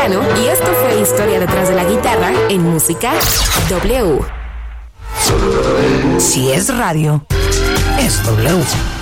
Lozano y esto fue Historia detrás de la guitarra en Música W. Si es radio, es W.